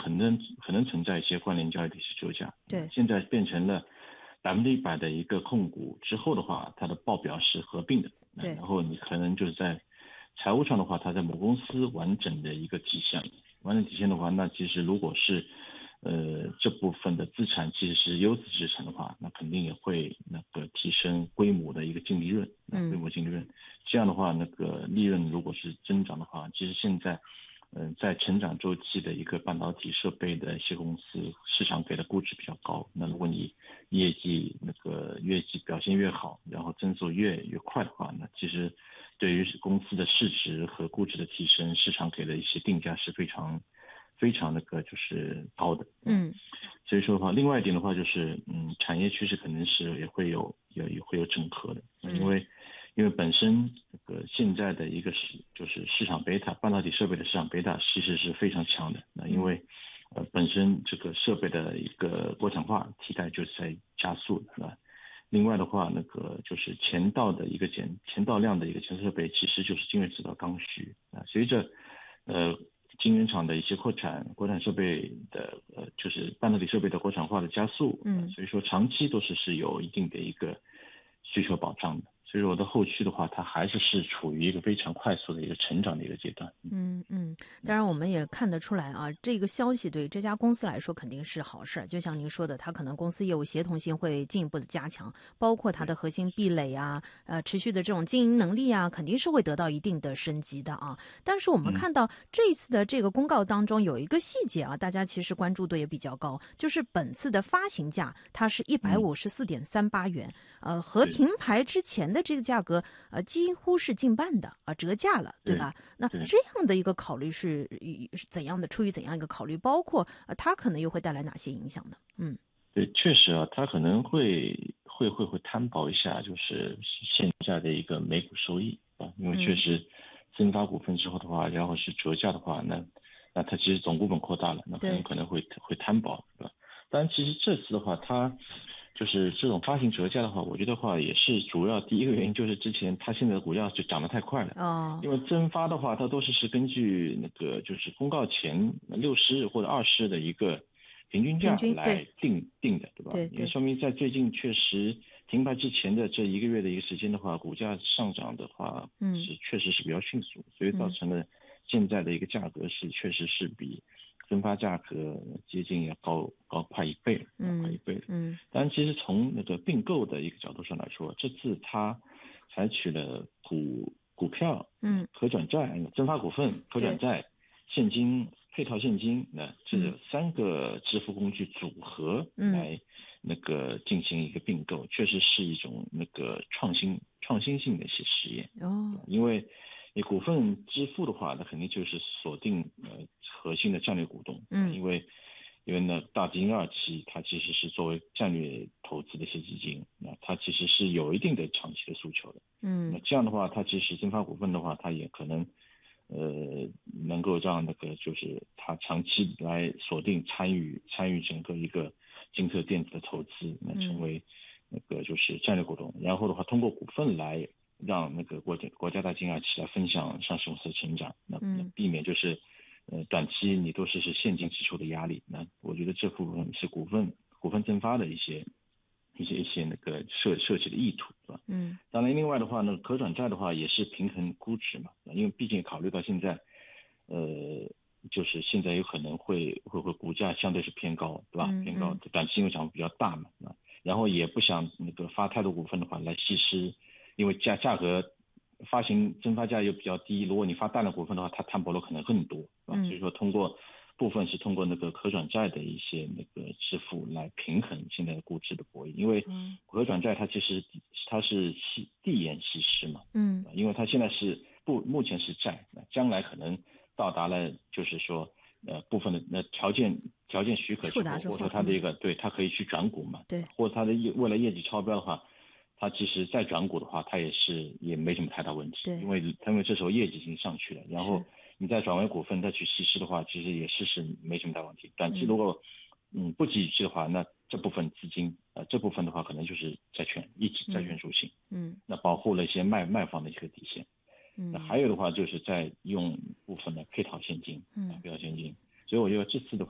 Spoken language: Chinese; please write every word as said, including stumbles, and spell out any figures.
可能可能存在一些关联交易的一些折价。 对， 现在变成了百分之一百的一个控股之后的话，它的报表是合并的， 对， 然后你可能就是在财务上的话，它在母公司完整的一个体现，完整体现的话，那其实如果是呃这部分的资产其实是优质资产的话，那肯定也会那个提升规模的一个净利润， 嗯， 规模净利润，这样的话，那个利润如果是增长的话，其实现在。嗯、呃，在成长周期的一个半导体设备的一些公司，市场给的估值比较高。那如果你业绩那个业绩表现越好，然后增速越越快的话，那其实对于公司的市值和估值的提升，市场给的一些定价是非常非常那个就是高的。 嗯， 所以说的话，另外一点的话就是，嗯，产业趋势肯定是也会有也也会有整合的，因为。因为本身这个现在的一个市就是市场贝塔，半导体设备的市场贝塔其实是非常强的。那因为呃本身这个设备的一个国产化替代就是在加速的，是吧？另外的话，那个就是前道的一个检前道量的一个检测设备，其实就是晶圆制造刚需啊。随着呃晶圆厂的一些扩产，国产设备的呃就是半导体设备的国产化的加速，嗯，所以说长期都是是有一定的一个需求保障的。所以说我的后续的话，它还是是处于一个非常快速的一个成长的一个阶段。 嗯嗯，当然我们也看得出来啊，这个消息对这家公司来说肯定是好事。就像您说的，它可能公司业务协同性会进一步的加强，包括它的核心壁垒啊，呃，持续的这种经营能力啊，肯定是会得到一定的升级的啊。但是我们看到这一次的这个公告当中有一个细节啊，大家其实关注度也比较高，就是本次的发行价它是一百五十四点三八元，呃，和停牌之前的这个价格呃几乎是近半的啊、呃，折价了，对吧？那这样的一个考虑是是怎样的？出于怎样一个考虑？包括呃，它可能又会带来哪些影响呢？嗯， 对，确实啊，它可能会会会会摊薄一下，就是现在的一个每股收益啊，因为确实增发股份之后的话，然后是折价的话，那那它其实总股本扩大了，那可能可能会会摊薄，对吧？当然，其实这次的话，它就是这种发行折价的话，我觉得话也是主要第一个原因就是之前它现在的股价就涨得太快了。 哦。 因为增发的话，它都是是根据那个就是公告前六十日或者二十日的一个平均价来定定的，对吧？ 对， 也说明在最近确实停牌之前的这一个月的一个时间的话，股价上涨的话，嗯，是确实是比较迅速，所以造成了现在的一个价格是确实是比分发价格接近要高高快一倍了，嗯，快一倍了。嗯，当然，其实从那个并购的一个角度上来说，这次它采取了股股票、嗯，可转债、增发股份、可转债、现金、配套现金，那这三个支付工具组合来那个进行一个并购，嗯、确实是一种那个创新创新性的一些实验。哦，因为你股份支付的话，那肯定就是锁定呃核心的战略股东，嗯，因为因为呢大基金二期它其实是作为战略投资的一些基金，那它其实是有一定的长期的诉求的，嗯，那这样的话，它其实增发股份的话，它也可能呃能够让那个就是它长期来锁定参与参与整个一个晶特电子的投资，那成为那个就是战略股东，然后的话通过股份来让那个国家国家大金二期来分享上市公司的成长，那避免就是呃短期你都是是现金支出的压力。那我觉得这部分是股份股份增发的一些一些一些那个设设计的意图，是吧？嗯。当然，另外的话呢，可转债的话也是平衡估值嘛，因为毕竟考虑到现在，呃，就是现在有可能会会会股价相对是偏高，对吧？嗯嗯偏高，短期因为涨幅比较大嘛，然后也不想那个发太多股份的话来稀释。因为价价格发行增发价又比较低，如果你发大量股份的话，它摊薄了可能更多，啊、嗯，所以说通过部分是通过那个可转债的一些那个支付来平衡现在的估值的博弈，因为可转债它其实它是系递延稀释嘛，嗯，因为它现在是不目前是债，将来可能到达了就是说呃部分的那条件条件许可之后，或者说它的一个、嗯、对它可以去转股嘛，对，或者它的业为了业绩超标的话。它其实再转股的话，它也是也没什么太大问题，因为它因为这时候业绩已经上去了，然后你再转为股份再去稀释的话，其实也是是没什么大问题。短期如果嗯嗯不给予期的话，那这部分资金呃这部分的话可能就是债券一级债券属性，嗯，那保护了一些卖卖方的一个底线，嗯，那还有的话就是在用部分的配套现金，嗯，配套现金，所以我觉得这次的话。